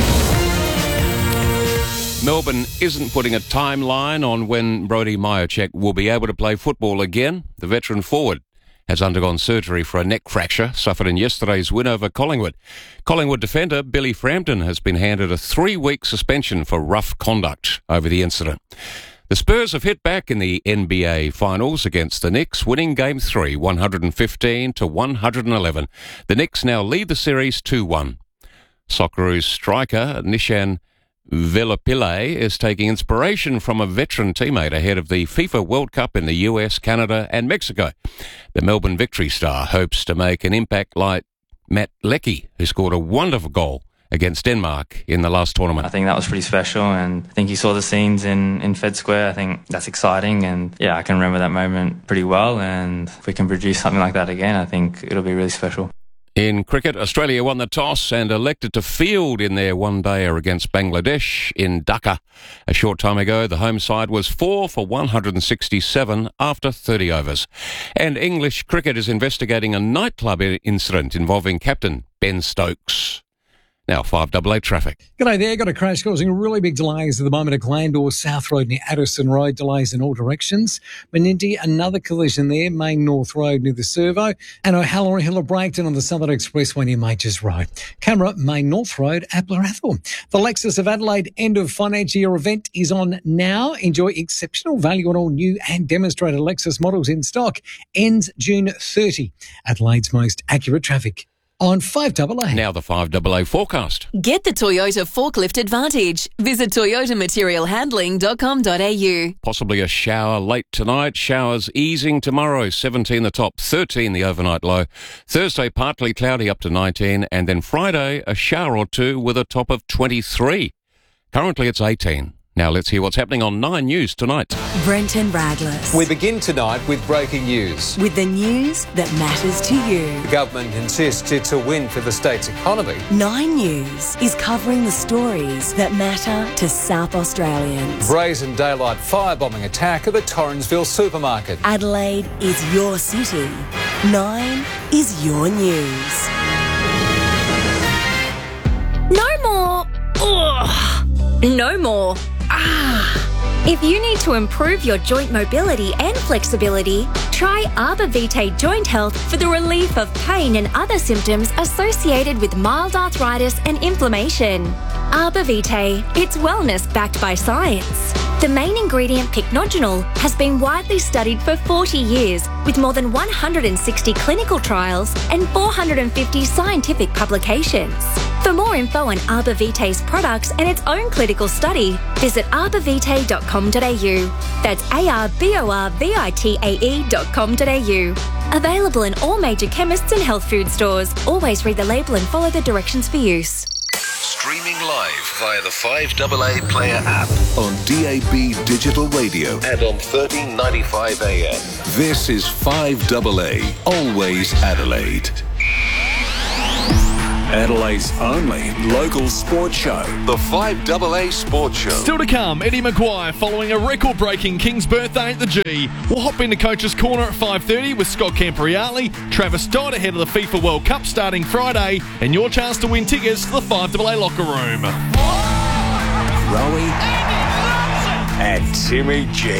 Melbourne isn't putting a timeline on when Brodie Mihocek will be able to play football again. The veteran forward has undergone surgery for a neck fracture suffered in yesterday's win over Collingwood. Collingwood defender Billy Frampton has been handed a 3-week suspension for rough conduct over the incident. The Spurs have hit back in the NBA Finals against the Knicks, winning Game 3, 115-111. The Knicks now lead the series 2-1. Socceroos striker Nishan Velopillay is taking inspiration from a veteran teammate ahead of the FIFA World Cup in the US, Canada and Mexico. The Melbourne Victory star hopes to make an impact like Matt Leckie, who scored a wonderful goal against Denmark in the last tournament. I think that was pretty special, and I think you saw the scenes in Fed Square. I think that's exciting, and yeah, I can remember that moment pretty well, and if we can produce something like that again, I think it'll be really special. In cricket, Australia won the toss and elected to field in their one-dayer against Bangladesh in Dhaka. A short time ago, the home side was 4 for 167 after 30 overs. And English cricket is investigating a nightclub incident involving captain Ben Stokes. Now, 5AA traffic. G'day there. Got a crash causing really big delays at the moment at Glandore South Road near Addison Road. Delays in all directions. Menindee, another collision there. Main North Road near the Servo. And O'Halloran Hill of Brampton on the Southern Expressway near Majors Road. Camera, Main North Road at Blarathorn. The Lexus of Adelaide end of financial year event is on now. Enjoy exceptional value on all new and demonstrated Lexus models in stock. Ends June 30. Adelaide's most accurate traffic. On 5AA. Now the 5AA forecast. Get the Toyota Forklift Advantage. Visit toyotamaterialhandling.com.au. Possibly a shower late tonight. Showers easing tomorrow. 17 the top, 13 the overnight low. Thursday partly cloudy up to 19. And then Friday a shower or two with a top of 23. Currently it's 18. Now let's hear what's happening on 9 News tonight. Brenton Raglas. We begin tonight with breaking news. With the news that matters to you. The government insists it's a win for the state's economy. 9 News is covering the stories that matter to South Australians. Brazen daylight firebombing attack at the Torrensville supermarket. Adelaide is your city. 9 is your news. No more. Ugh. No more. If you need to improve your joint mobility and flexibility, try Arbor Vitae Joint Health for the relief of pain and other symptoms associated with mild arthritis and inflammation. Arbor Vitae, it's wellness backed by science. The main ingredient, pycnogenol, has been widely studied for 40 years with more than 160 clinical trials and 450 scientific publications. For more info on Arbor Vitae's products and its own clinical study, visit arborvitae.com.au. That's arborvitae.com.au. Available in all major chemists and health food stores. Always read the label and follow the directions for use. Streaming live via the 5AA Player app on DAB Digital Radio and on 1395 AM. This is 5AA, Always Adelaide. Adelaide's only local sports show. The 5AA Sports Show. Still to come, Eddie Maguire following a record-breaking King's birthday at the G. We'll hop into Coach's Corner at 5:30 with Scott Campriali, Travis Dodd ahead of the FIFA World Cup starting Friday, and your chance to win tickets to the 5AA locker room. Rowie and Timmy G.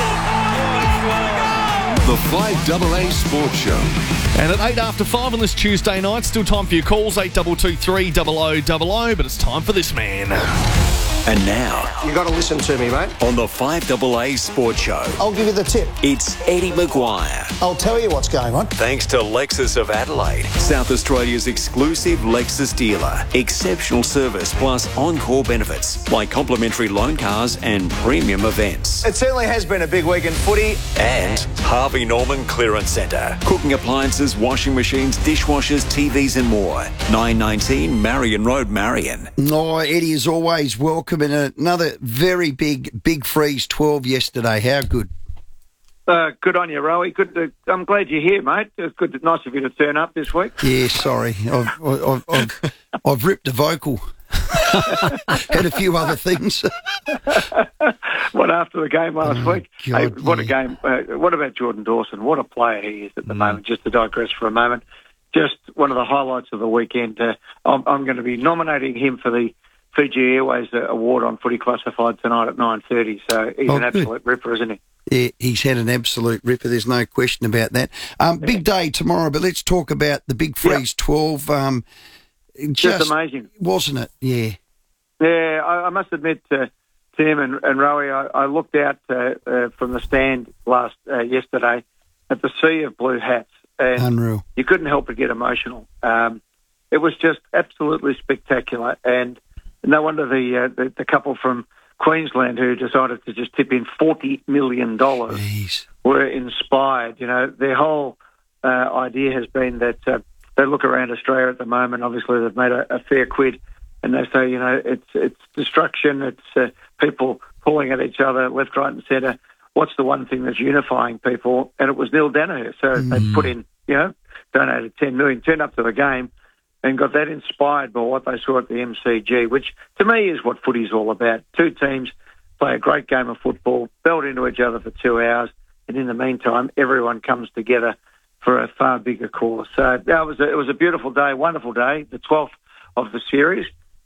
The 5AA Sports Show. And at 5:08 on this Tuesday night, still time for your calls, 8223 0000, but it's time for this man. And now, you got to listen to me, mate. On the 5AA Sports Show, I'll give you the tip. It's Eddie Maguire. I'll tell you what's going on. Thanks to Lexus of Adelaide, South Australia's exclusive Lexus dealer. Exceptional service plus encore benefits like complimentary loan cars and premium events. It certainly has been a big week in footy. And Harvey Norman Clearance Centre. Cooking appliances, washing machines, dishwashers, TVs and more. 919 Marion Road, Marion. Oh, Eddie, as always, welcome in another very big freeze 12 yesterday. How good? Good on you, Rowie. Good. I'm glad you're here, mate. It's good. Nice of you to turn up this week. Yeah, sorry. I've ripped a vocal. Had a few other things. What, after the game last week? God, hey, what a game. What about Jordan Dawson? What a player he is at the moment. Just to digress for a moment, just one of the highlights of the weekend. I'm going to be nominating him for the Fiji Airways Award on Footy Classified tonight at 9:30. So he's an absolute ripper, isn't he? Yeah, he's had an absolute ripper. There's no question about that. Big day tomorrow, but let's talk about the Big Freeze 12. Just amazing, wasn't it? Yeah. Yeah, I must admit, Tim and Rowie, I looked out from the stand yesterday at the sea of blue hats, and unreal. You couldn't help but get emotional. It was just absolutely spectacular, and no wonder the couple from Queensland who decided to just tip in $40 million were inspired. You know, their whole idea has been that they look around Australia at the moment. Obviously, they've made a fair quid, and they say, you know, it's destruction. It's people pulling at each other left, right, and centre. What's the one thing that's unifying people? And it was Neil Danaher. So they put in, you know, donated $10 million, turned up to the game, and got that inspired by what they saw at the MCG, which to me is what footy's all about. Two teams play a great game of football, belt into each other for 2 hours, and in the meantime, everyone comes together for a far bigger cause. So it was a beautiful day, wonderful day, the 12th of the series.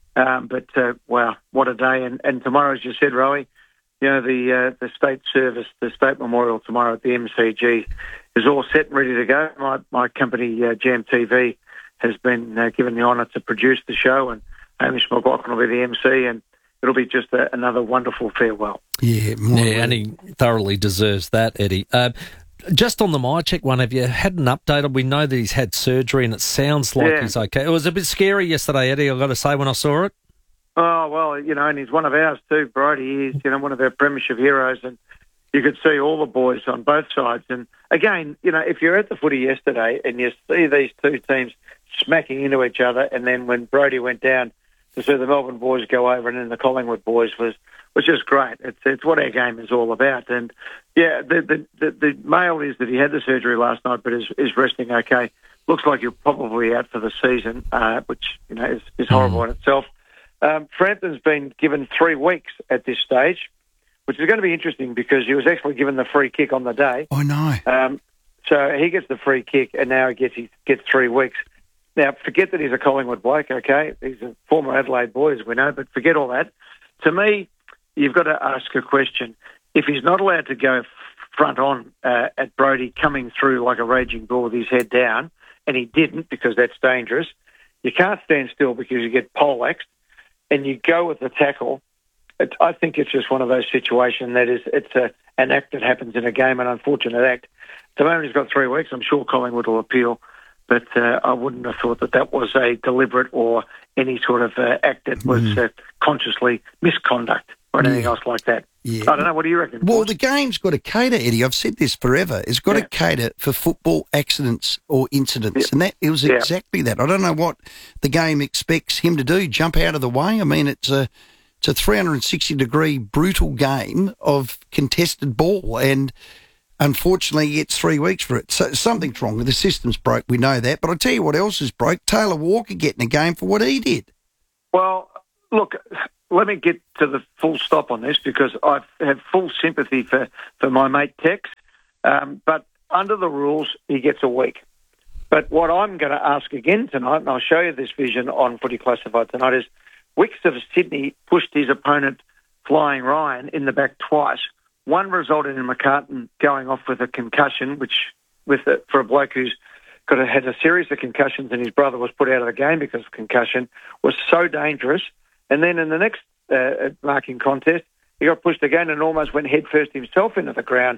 But wow, what a day! And tomorrow, as you said, Rowie, you know, the state service, the state memorial tomorrow at the MCG is all set and ready to go. My company, Jam TV, has been given the honour to produce the show, and Hamish McLaughlin will be the MC, and it'll be just another wonderful farewell. Yeah, and he thoroughly deserves that, Eddie. Just on the MyCheck one, have you had an update? We know that he's had surgery, and it sounds like he's okay. It was a bit scary yesterday, Eddie, I've got to say, when I saw it. Oh, well, you know, and he's one of ours too, Brodie. He's, you know, one of our premiership heroes, and you could see all the boys on both sides. And again, you know, if you're at the footy yesterday and you see these two teams smacking into each other, and then when Brodie went down to see the Melbourne boys go over and then the Collingwood boys was just great. It's what our game is all about. And yeah, the mail is that he had the surgery last night, but is resting okay. Looks like he'll probably out for the season, which, you know, is horrible in itself. Frampton's been given 3 weeks at this stage, which is going to be interesting because he was actually given the free kick on the day. I know. So he gets the free kick, and now he gets 3 weeks. Now, forget that he's a Collingwood bloke, okay? He's a former Adelaide boy, as we know, but forget all that. To me, you've got to ask a question. If he's not allowed to go front on at Brodie coming through like a raging bull with his head down, and he didn't because that's dangerous, you can't stand still because you get poleaxed, and you go with the tackle. I think it's just one of those situations that it's an act that happens in a game, an unfortunate act. At the moment he's got 3 weeks. I'm sure Collingwood will appeal, but I wouldn't have thought that was a deliberate or any sort of act that was consciously misconduct or anything else like that. Yeah. I don't know. What do you reckon? Well, the game's got to cater, Eddie. I've said this forever. It's got to cater for football accidents or incidents, and it was exactly that. I don't know what the game expects him to do, jump out of the way. I mean, it's a 360-degree brutal game of contested ball, and unfortunately he gets 3 weeks for it. So something's wrong. The system's broke, we know that. But I'll tell you what else is broke. Taylor Walker getting a game for what he did. Well, look, let me get to the full stop on this because I have full sympathy for my mate Tex. But under the rules, he gets a week. But what I'm going to ask again tonight, and I'll show you this vision on Footy Classified tonight, is Wicks of Sydney pushed his opponent, Flying Ryan, in the back twice. One resulted in McCartan going off with a concussion, for a bloke who's had a series of concussions and his brother was put out of the game because of concussion, was so dangerous. And then in the next marking contest, he got pushed again and almost went headfirst himself into the ground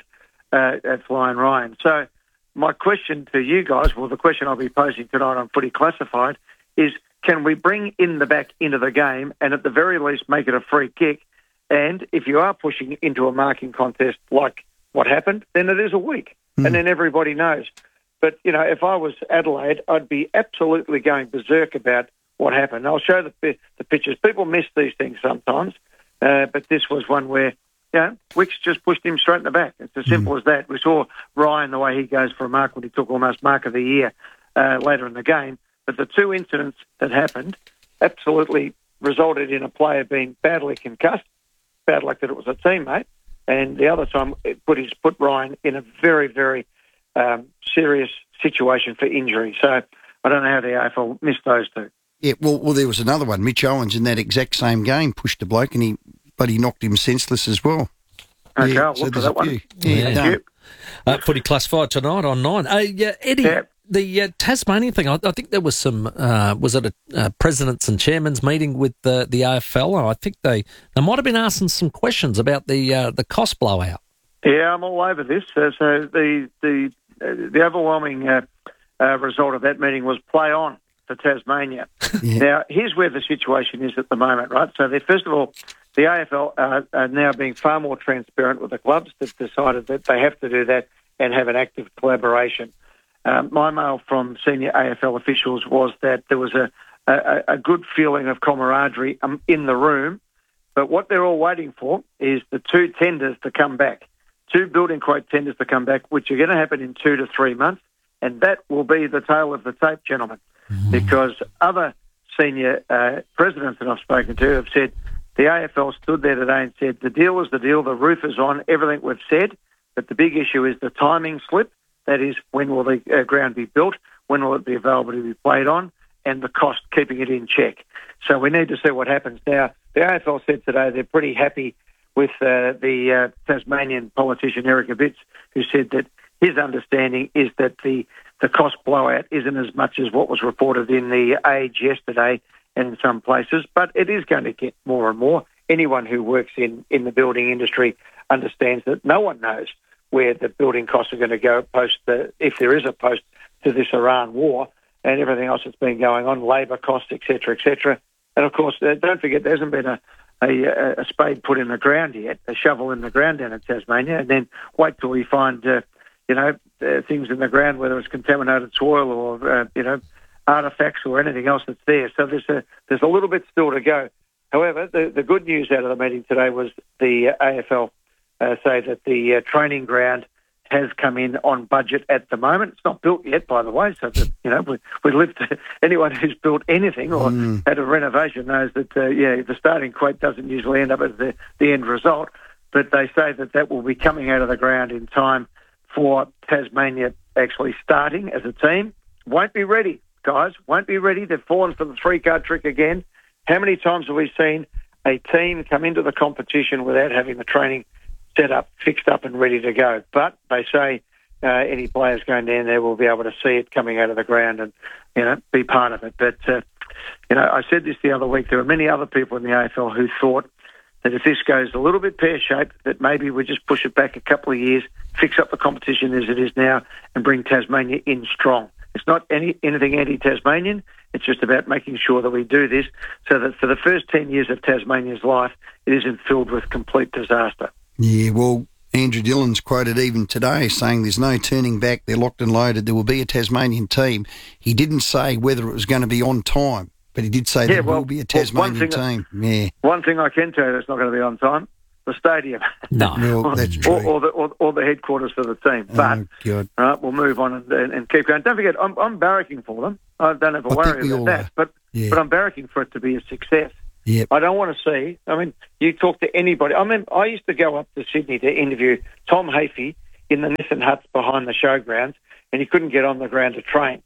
at Flying Ryan. So my question to you guys, well, the question I'll be posing tonight on Footy Classified is, can we bring in the back into the game and at the very least make it a free kick? And if you are pushing into a marking contest like what happened, then it is a week. And then everybody knows. But, if I was Adelaide, I'd be absolutely going berserk about what happened. I'll show the pictures. People miss these things sometimes, but this was one where, Wicks just pushed him straight in the back. It's as simple as that. We saw Ryan, the way he goes for a mark when he took almost mark of the year later in the game. But the two incidents that happened absolutely resulted in a player being badly concussed. Bad luck that it was a teammate. And the other time it put Ryan in a very, very serious situation for injury. So I don't know how the AFL missed those two. Yeah, well, there was another one. Mitch Owens in that exact same game pushed a bloke and he knocked him senseless as well. Okay, I'll look for that one. Thank you. Footy Classified tonight on 9. Eddie, the Tasmanian thing, I think there was some, was it a presidents and chairman's meeting with the AFL? And I think they might have been asking some questions about the cost blowout. Yeah, I'm all over this. So the overwhelming result of that meeting was play on for Tasmania. Now, here's where the situation is at the moment, right? So, first of all, the AFL are now being far more transparent with the clubs. They've decided that they have to do that and have an active collaboration. My mail from senior AFL officials was that there was a good feeling of camaraderie in the room, but what they're all waiting for is the two tenders to come back, two building quote tenders to come back, which are going to happen in 2 to 3 months, and that will be the tail of the tape, gentlemen, because other senior presidents that I've spoken to have said the AFL stood there today and said the deal is the deal, the roof is on, everything we've said, but the big issue is the timing slip. That is, when will the ground be built, when will it be available to be played on, and the cost, keeping it in check. So we need to see what happens. Now, the AFL said today they're pretty happy with the Tasmanian politician Eric Abitz, who said that his understanding is that the cost blowout isn't as much as what was reported in the Age yesterday and in some places, but it is going to get more and more. Anyone who works in the building industry understands that no one knows where the building costs are going to go if there is a post to this Iran war and everything else that's been going on, labour costs, etc., etc. And of course, don't forget, there hasn't been a spade put in the ground yet, a shovel in the ground down in Tasmania, and then wait till we find, things in the ground, whether it's contaminated soil or, artefacts or anything else that's there. So there's a little bit still to go. However, the good news out of the meeting today was the AFL say that the training ground has come in on budget at the moment. It's not built yet, by the way, so that, we lived, anyone who's built anything or had a renovation knows that, the starting quote doesn't usually end up as the end result, but they say that will be coming out of the ground in time for Tasmania actually starting as a team. Won't be ready, guys, won't be ready. They've fallen for the 3-card trick again. How many times have we seen a team come into the competition without having the training set up, fixed up and ready to go. But they say any players going down there will be able to see it coming out of the ground and, be part of it. But, I said this the other week, there are many other people in the AFL who thought that if this goes a little bit pear-shaped, that maybe we just push it back a couple of years, fix up the competition as it is now and bring Tasmania in strong. It's not anything anti-Tasmanian. It's just about making sure that we do this so that for the first 10 years of Tasmania's life, it isn't filled with complete disaster. Yeah, well, Andrew Dillon's quoted even today saying there's no turning back, they're locked and loaded, there will be a Tasmanian team. He didn't say whether it was going to be on time, but he did say there will be a Tasmanian team. Yeah. One thing I can tell you that's not going to be on time, the stadium. No, well, that's true. Or the headquarters for the team. But, God. All right, we'll move on and keep going. Don't forget, I'm barracking for them. I don't have a worry about that. But I'm barracking for it to be a success. Yep. I don't want to see, you talk to anybody. I used to go up to Sydney to interview Tom Hafey in the Nissan huts behind the showgrounds, and he couldn't get on the ground to train.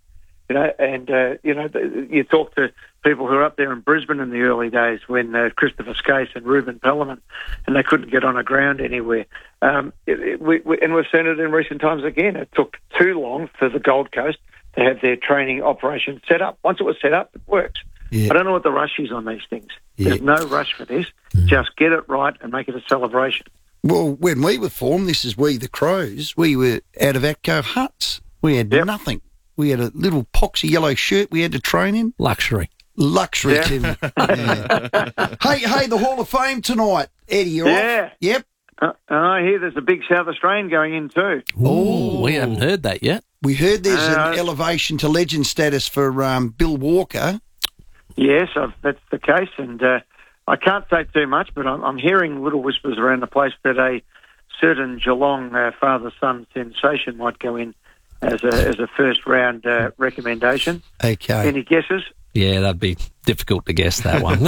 You talk to people who are up there in Brisbane in the early days when Christopher Skase and Ruben Pellerman, and they couldn't get on a ground anywhere. And we've seen it in recent times again. It took too long for the Gold Coast to have their training operation set up. Once it was set up, it works. Yeah. I don't know what the rush is on these things. Yeah. There's no rush for this. Just get it right and make it a celebration. Well, when we were formed, this is We the Crows, we were out of ATCO huts. We had nothing. We had a little poxy yellow shirt we had to train in. Luxury, Tim. Yeah. Hey, the Hall of Fame tonight. Eddie, you're off? Yep. And I hear there's a big South Australian going in too. Oh, we haven't heard that yet. We heard there's an elevation to legend status for Bill Walker. Yes, that's the case, and I can't say too much, but I'm hearing little whispers around the place that a certain Geelong father-son sensation might go in as a first-round recommendation. Okay. Any guesses? Yeah, that'd be difficult to guess that one.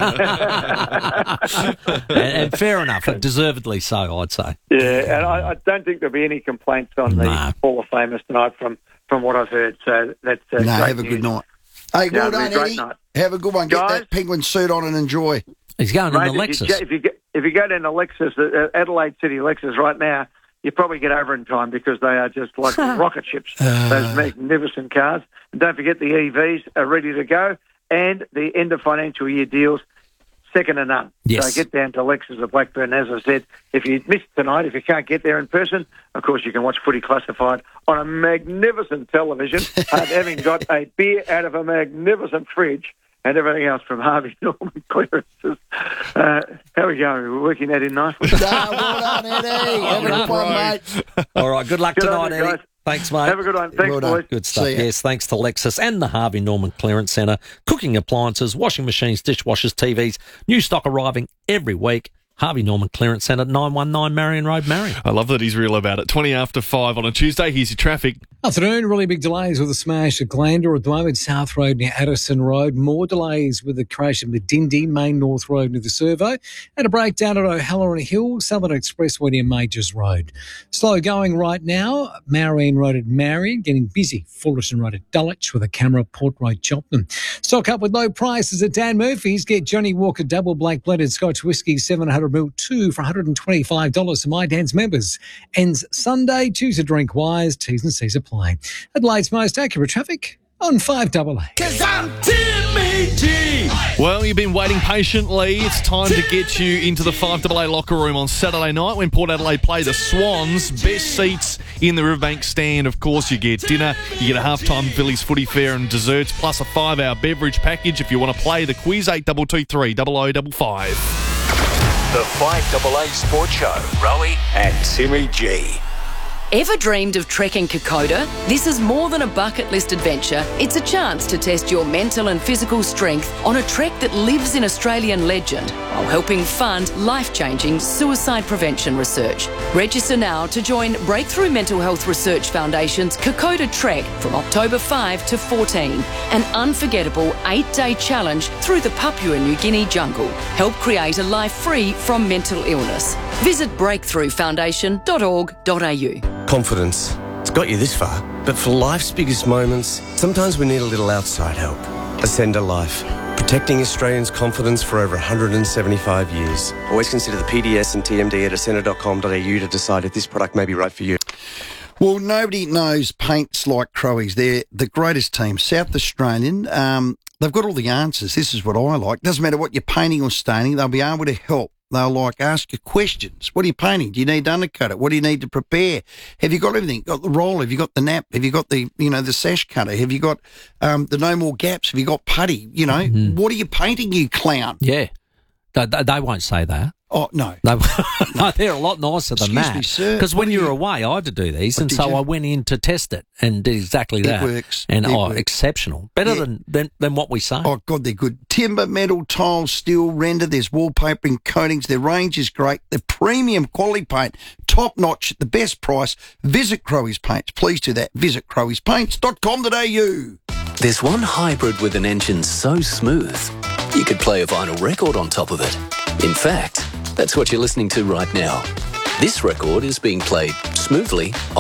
and fair enough, deservedly so, I'd say. Yeah, and I don't think there'll be any complaints on the Hall of Famers tonight from what I've heard, so that's great have a news. good night. Hey, well done, Eddie. Night. Have a good one. Get that penguin suit on and enjoy. He's going in the Lexus. If you go down to Lexus, Adelaide City Lexus right now, you probably get over in time because they are just like rocket ships, those magnificent cars. And don't forget the EVs are ready to go and the end of financial year deals, second to none. Yes. So get down to Lexus at Blackburn. As I said, if you miss tonight, if you can't get there in person, of course you can watch Footy Classified on a magnificent television, having got a beer out of a magnificent fridge and everything else from Harvey Norman Clearances. How are we going? We're working that in nicely. Well done, Eddie. Have a good one, mate. All right, good luck tonight, Eddie. Guys. Thanks, mate. Have a good one. Thanks, boys. Good stuff. Yes, thanks to Lexus and the Harvey Norman Clearance Centre. Cooking appliances, washing machines, dishwashers, TVs. New stock arriving every week. Harvey Norman Clearance Centre, 919 Marion Road, Marion. I love that he's real about it. 20 after 5 on a Tuesday. Here's your traffic. Afternoon, really big delays with a smash at Glandor at the moment, South Road near Addison Road. More delays with the crash of Medindi, Main North Road near the Servo. And a breakdown at O'Halloran Hill, Southern Expressway near Majors Road. Slow going right now, Marion Road at Marion, getting busy. Fullerton Road at Dulwich with a camera, Port Road, Cheltenham. Stock up with low prices at Dan Murphy's. Get Johnny Walker Double Black Blended Scotch Whisky 700ml 2 for $125 for My Dan's members. Ends Sunday. Choose a drink wise. T's and C's apply. Adelaide's most accurate traffic on 5AA. 'Cause I'm Timmy G. Well, you've been waiting patiently. It's time to get you into the 5AA locker room on Saturday night when Port Adelaide play the Swans. Best seats in the Riverbank stand. Of course, you get dinner, you get a halftime Billy's footy fare and desserts, plus a 5-hour beverage package if you want to play the quiz. 8223 0055. The 5AA Sports Show. Rowie and Timmy G. Ever dreamed of trekking Kokoda? This is more than a bucket list adventure. It's a chance to test your mental and physical strength on a trek that lives in Australian legend while helping fund life-changing suicide prevention research. Register now to join Breakthrough Mental Health Research Foundation's Kokoda Trek from October 5 to 14, an unforgettable 8-day challenge through the Papua New Guinea jungle. Help create a life free from mental illness. Visit breakthroughfoundation.org.au. Confidence. It's got you this far, but for life's biggest moments, sometimes we need a little outside help. Ascender Life. Protecting Australians' confidence for over 175 years. Always consider the PDS and TMD at ascender.com.au to decide if this product may be right for you. Well, nobody knows paints like Crowies. They're the greatest team. South Australian, they've got all the answers. This is what I like. Doesn't matter what you're painting or staining, they'll be able to help. They'll ask you questions. What are you painting? Do you need to undercut it? What do you need to prepare? Have you got everything? Got the roller? Have you got the nap? Have you got the sash cutter? Have you got the no more gaps? Have you got putty? What are you painting, you clown? Yeah. They won't say that. Oh, no. No, they're a lot nicer than that. Excuse me, sir. Because when you were away, I had to do these, and so I went in to test it and did exactly that. It works. And, it works. Exceptional. Better than what we say. Oh, God, they're good. Timber, metal, tile, steel, render. There's wallpapering, coatings. Their range is great. The premium quality paint, top-notch, at the best price. Visit Crowies Paints. Please do that. Visit crowiespaints.com.au. There's one hybrid with an engine so smooth, you could play a vinyl record on top of it. In fact, that's what you're listening to right now. This record is being played smoothly